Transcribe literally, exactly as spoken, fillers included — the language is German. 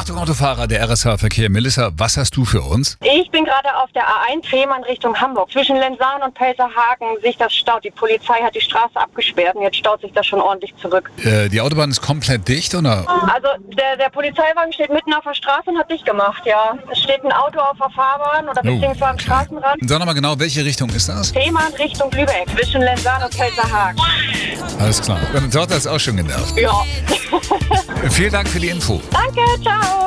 Achtung Autofahrer, der R S H-Verkehr. Melissa, was hast du für uns? Ich bin gerade auf der A eins Fehmarn Richtung Hamburg. Zwischen Lenzahn und Pelzerhagen sich das staut. Die Polizei hat die Straße abgesperrt und jetzt staut sich das schon ordentlich zurück. Äh, die Autobahn ist komplett dicht, oder? Also der, der Polizeiwagen steht mitten auf der Straße und hat dicht gemacht, ja. Es steht ein Auto auf der Fahrbahn oder beziehungsweise am Straßenrand. Sag nochmal genau, welche Richtung ist das? Fehmarn Richtung Lübeck. Zwischen Lenzahn und Pelzerhagen. Alles klar. Deine Tochter ist auch schon genervt. Ja. Vielen Dank für die Info. Danke, ciao.